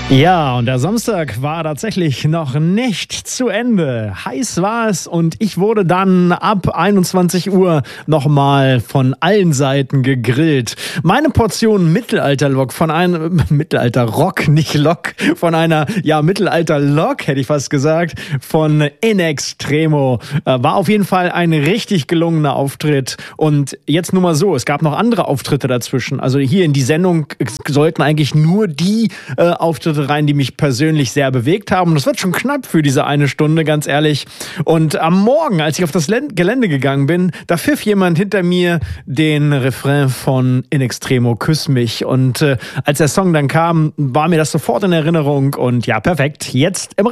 Ja, und der Samstag war tatsächlich noch nicht zu Ende. Heiß war es und ich wurde dann ab 21 Uhr nochmal von allen Seiten gegrillt. Meine Portion Mittelalter-Rock von einem, Mittelalter-Rock, nicht Lok, von einer, ja, Mittelalter-Lok, hätte ich fast gesagt, von In Extremo. War auf jeden Fall ein richtig gelungener Auftritt. Und jetzt nur mal so, es gab noch andere Auftritte dazwischen. Also hier in die Sendung sollten eigentlich nur die Auftritte rein, die mich persönlich sehr bewegt haben. Und das wird schon knapp für diese eine Stunde, ganz ehrlich. Und am Morgen, als ich auf das Gelände gegangen bin, da pfiff jemand hinter mir den Refrain von In Extremo, Küss mich. Und als der Song dann kam, war mir das sofort in Erinnerung. Und ja, perfekt. Jetzt im